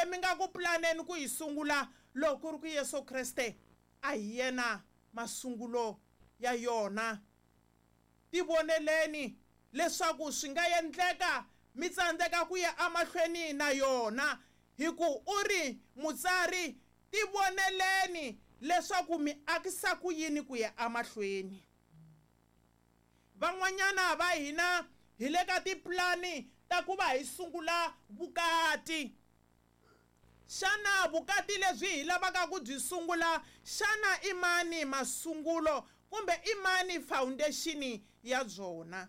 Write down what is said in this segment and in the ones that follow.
lemi nga ku planeni ku yi sungula loko ku ri ku Yesu Kreste a hi yena masungulo ya yona. Tivoneleni leswaku swi nga endleka mi tsandzeka ku ya amahlweni na yona hi ku u ri mutsari. Tivoneleni leswaku mi akisa ku yini ku ya amahlweni. Van'wanyana va hina hi le ka tiplani ta ku va hi sungula vukati. Xana vukati lebyi hi lavaka ku byi sungula, xana i mani masungulo kumbe i mani foundation ya byona?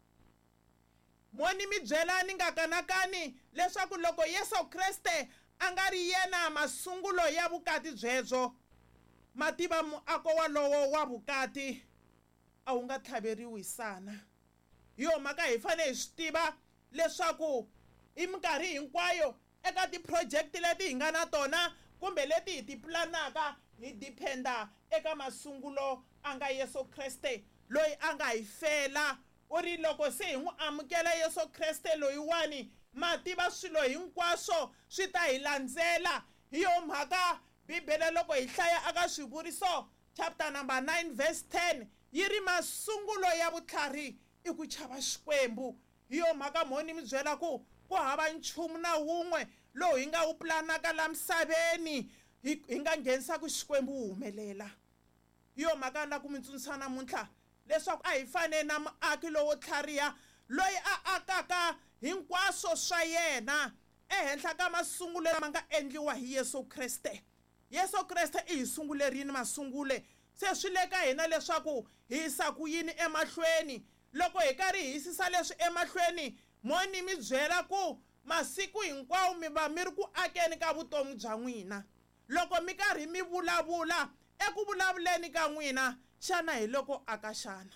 Moni mi byela ni nga kanakani leswaku loko Yesu Kreste a nga ri yena masungulo ya vukati byebyo, mativa muako walowo wa vukati a wu nga tlhaveriwi sana. Hi yo mhaka hi fanele hi swi tiva leswaku i minkarhi hinkwayo eka ti-project leti hi nga na tona kumbe leti hi ti planaka hi dependa eka masungulo a nga Yesu Kreste loyi a nga hi fela. U ri loko se hi n'wi amukela Yesu Kreste loyiwani, mativa swilo hinkwaswo swi ta hi landzela. Hi yo mhaka Bibele loko hi hlaya aka Swivuriso chapter number 9 verse 10 yi ri masungulo ya vutlhari i ku chava Xikwembu. Hi yo mhaka moni mi byela ku hava nchumu na wun'we lowu hi nga wu planaka la misaveni hi nga nghenisaka Xikwembu wu humelela. Hi yo mhaka na ku mi tsundzuxa namuntlha leswaku a hi fanele na muaki lowo tlhariha loyi a akaka hinkwaswo swa yena ehenhla ka masungulo lama nga endliwa hi Yesu Kreste. Yesu Kreste i hi sungulerini masungule, se swi le ka hina leswaku hi yisa ku yini emahlweni. Loko hi karhi hi yisisa leswi emahlweni, moni mi byela ku masiku hinkwawo mi va mi ri ku akeni ka vutomi bya n'wina. Loko mi karhi mi vulavula eku vulavuleni ka n'wina, xana hi loko aka xana?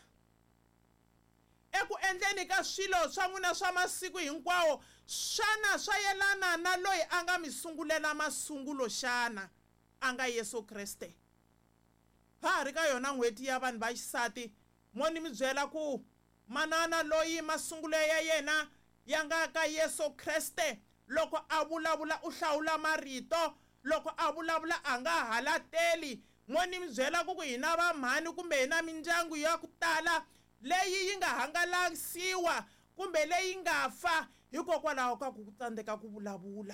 Eku endleni ka swilo swa n'wina swa masiku hinkwawo, xana swa yelana na loyi a nga mi sungulela masungulo xana a nga Yesu Kreste? Ha ha ri ka yona n'hweti ya vanhu va xisati, moni mi byela ku manana loyi masungulo ya yena ya nga ka Yesu Kreste, loko a vulavula u hlawula marito, loko a vulavula a nga halateli. Moni mi byela ku hina va mhani kumbe hina mindyangu ya ku tala leyi yi nga hangalasiwa kumbe leyi nga fa hikokwalaho ka ku tsandzeka ku vulavula.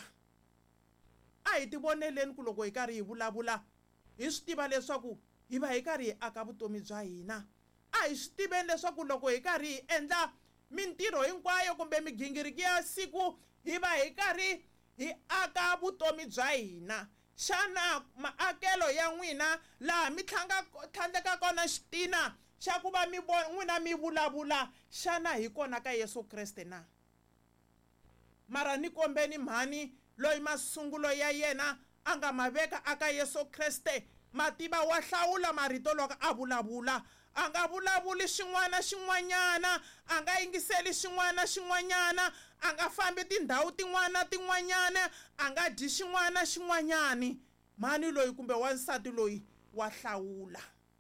A hi ti voneleni ku loko hi karhi hi vulavula hi swi tiva leswaku hi va hi karhi hi aka vutomi bya hina. A hi swi tiveni leswaku loko hi karhi hi endla mintirho hinkwayo kumbe migingiriko ya siku hi va hi karhi hi aka vutomi bya hina. Xana maakelo ya n'wina laha mi tlhandleka kona xitina xa ku va n'wina mi vulavula, xana hi kona ka Yesu Kreste na? Mara ni kombeni mhani loyi masungulo ya yena a nga ma veka aka Yesu Kreste, mativa wa hlawula marito loko a vulavula. A nga vulavuli xin'wana xin'wanyana, a nga yingiseli xin'wana xin'wanyana, a nga fambi tindhawu tin'wana tin'wanyana, a nga dyi xin'wana xin'wanyani. Mhani loyi kumbe wansati loyi wa hlawula.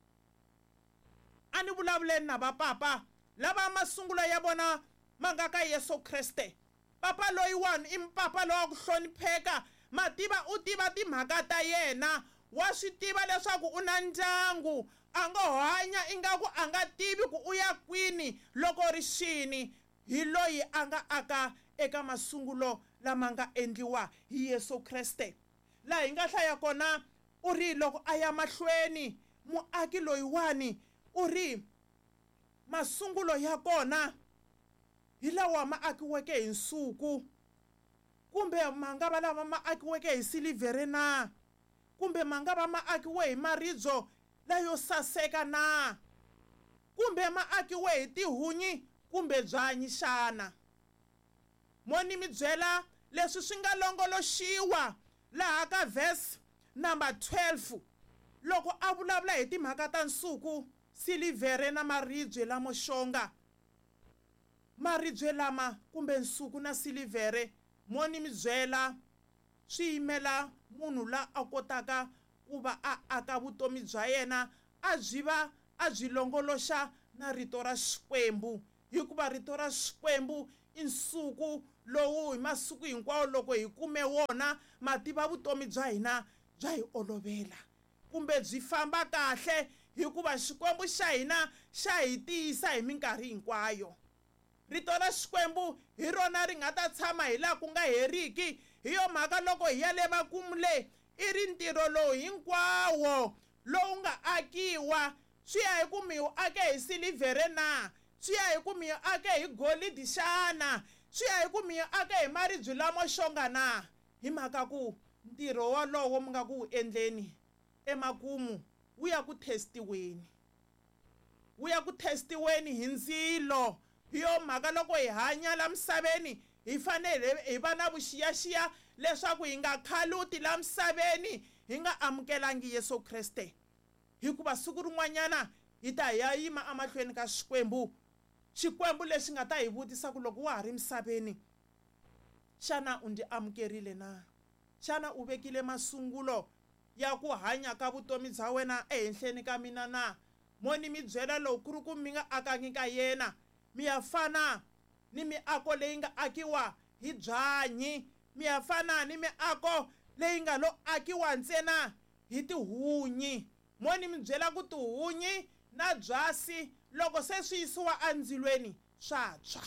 A ni vulavuleni na vapapa lava masungulo ya vona ma nga ka Yesu Kreste. Papa loyiwani i mpapa lowa ku hlonipheka, mativa u tiva timhaka ta yena, wa swi tiva leswaku u na ndyangu, a ngo hanya ingaku a nga tivi ku u ya kwini loko ri xini. Hi loyi a nga aka eka masungulo lama nga endliwa hi Yesu Kreste. Laha hi nga hlaya kona u ri loko a ya mahlweni muaki loyiwani u ri masungulo ya kona hi lawa ma akiweke hi nsuku, kumbe ma nga va lava ma akiweke hi silivhere na, kumbe ma nga va ma akiwe hi maribye layo saseka na, kumbe ma akiwe hi tihunyi kumbe byanyi xana. Moni mi byela leswi swi nga longoloxiwa laha ka verse number 12 loko a vulavula hi timhaka ta nsuku, silivhere na maribye lamo xonga. Maribye lama kumbe nsuku na silivhere, moni mi byela swi yimela munhu la a kotaka ku va a aka vutomi bya yena a byi longoloxa na rito ra Xikwembu, hikuva rito ra Xikwembu i nsuku lowu hi masiku hinkwawo loko hi kume wona mativa vutomi bya hina bya hi olovela kumbe byi famba kahle hikuva xikwembu xa hina xa hi tiyisa hi minkarhi hinkwayo. Rito ra xikwembu hi rona ri nga ta tshama hi laha ku nga heriki. Hi yo mhaka loko hi ya le makumu le i ri ntirho lowu hinkwawo lowu nga akiwa, swi ya hi ku mi wu ake hi silivhere na, swi ya hi ku mi wu ake hi golidi xana, swi ya hi ku mi wu ake hi maribye lamo xonga na. Hi mhaka ku ntirho wolowo mi nga ku wu endleni emakumu wu ya ku testiweni, wu ya ku testiweni hi ndzilo. Hi yo mhaka loko hi hanya la misaveni hi fanele hi va na vuxiyaxiya leswaku hi nga khaluti la misaveni hi nga amukelangi Yesu Kreste, hikuva siku rin'wanyana hi ta hi ya yima amahlweni ka xikwembu lexi nga ta hi vutisa ku loko wa ha ri misaveni xana u ndzi amukerile na, xana u vekile masungulo ya ku hanya ka vutomi bya wena ehenhleni ka mina na. Mo ni mi byela loko ku ri ku mi nga akangi ka yena mi ya fana ni miako leyi nga akiwa hi byanyi, mi ya fana ni miako leyi nga lo akiwa ntsena hi tihunyi. Mo ni mi byela ku tihunyi na byasi loko se swi yisiwa andzilweni swa tshwa.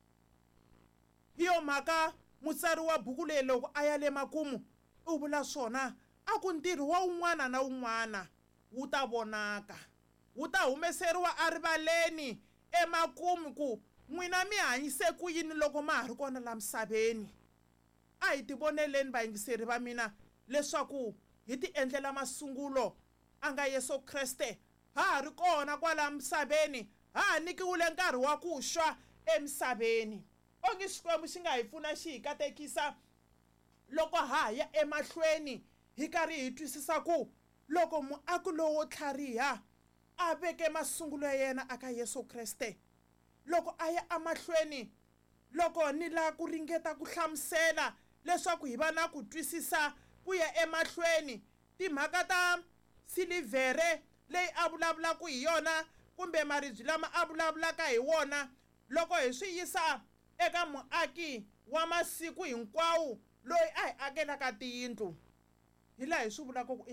Hi yo mhaka mutsari wa buku leyi loko a ya le makumu u vula swona a ku ntirho wa un'wana na un'wana wu ta vonaka, wu ta humeseriwa erivaleni emakumu ku n'wina mi hanyise ku yini loko ma ha ri kona la misaveni. A hi ti voneleni vayingiseri va mina leswaku hi ti endlela masungulo a nga Yesu Kreste ha ha ri kona kwala misaveni, ha ha nikiwile nkarhi wa ku xwa emisaveni. Onge xikwembu xi nga hi pfuna xi hi katekisa loko ha ya emahlweni hi karhi hi twisisa ku loko muako lowo tlhariha a veke masungulo ya yena aka Yesu Kreste, loko a ya amahlweni, loko ni la ku ringeta ku hlamusela leswaku hi va na ku twisisa ku ya emahlweni timhaka ta silivhere leyi a vulavulaka hi yona kumbe maribye lama a vulavulaka hi wona, loko hi swi yisa eka muaki wa masiku hinkwawo loyi a hi akelaka tiyindlu, hi laha hi swi vulaka ku i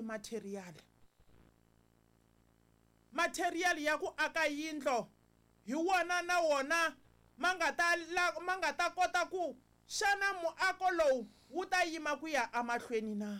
material ya ku aka yindlo hi wona na wona ma nga ta kota ku xana muako lowu wu ta yima ku ya amahlweni na.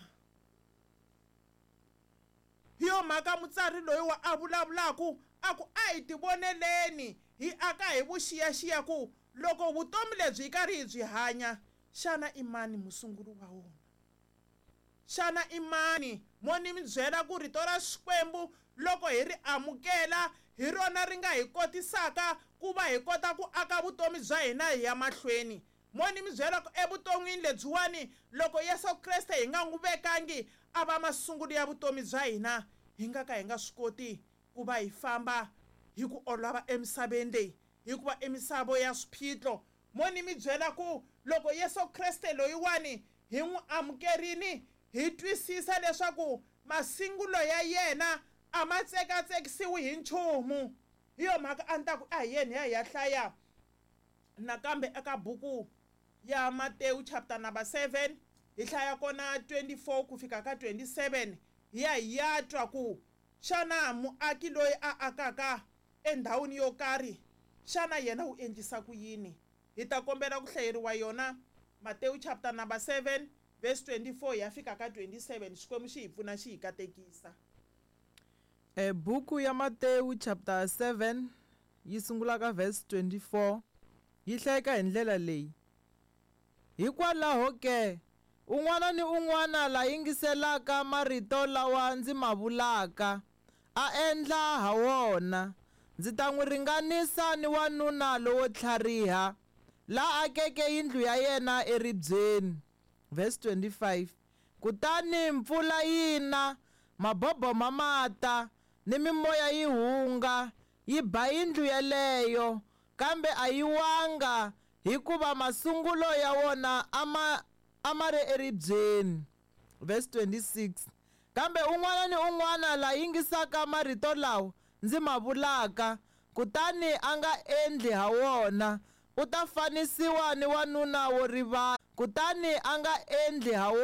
Hi yo mhaka mutsari loyi wa a vulavulaku a ku a hi ti voneleni hi aka hi vuxiyaxiya ku loko vutomi lebyi hi karhi hi byi hanya xana i mani musunguri wa wona, xana i mani. Mo ni mi byela ku rito ra xikwembu loko hi ri amukela hi rona ri nga hi kotisaka ku va hi kota ku aka vutomi bya hina hi ya mahlweni. Mo ni mi byela ku evuton'wini lebyiwani loko Yesu Kreste hi nga n'wi vekangi a va masungulo ya vutomi bya hina hi nga ka hi nga swi koti ku va hi famba hi ku olova emisaveni leyi hikuva emisavo ya swiphiqo. Mo ni mi byela ku loko Yesu Kreste loyiwani hi n'wi amukerini hi twisisa leswaku masungulo ya yena a ma tsekatsekisiwi hi nchumu. Hi yo mhaka a ni ta ku a hi yeni hi ya hlaya nakambe eka buku ya Matewu chapter number 7 hi hlaya kona 24 ku fika ka 27 hi ya twa ku xana muaki loyi a akaka endhawini yo karhi xana yena wu endlisa ku yini. Hi ta kombela ku hlayeriwa yona Matewu chapter number 7 verse 24 ya fika ka 27. Xikwembu xi hi pfuna xi hi katekisa. Buku ya Matewu chapter 7 yi sungula ka verse 24 yi hlayeka hi ndlela leyi. Hikwalaho ke un'wana ni un'wana la yingiselaka marito lawa ndzi ma vulaka a endla ha wona, ndzi ta n'wi ringanisa ni wanuna lowo tlhariha la akeke yindlu ya yena eribyeni. Verse 25 kutani mpfula yina, mabobo ma mata ni mimoya yi hunga yi ba yindlu yeleyo, kambe a yi wanga hikuva masungulo ya wona a ma ri eribyeni. Verse 26 kambe un'wana ni un'wana la yingisaka marito lawa ndzi ma vulaka kutani a nga endli ha wona, u ta fanisiwa ni wanuna wo rivala, kutani a nga endli ha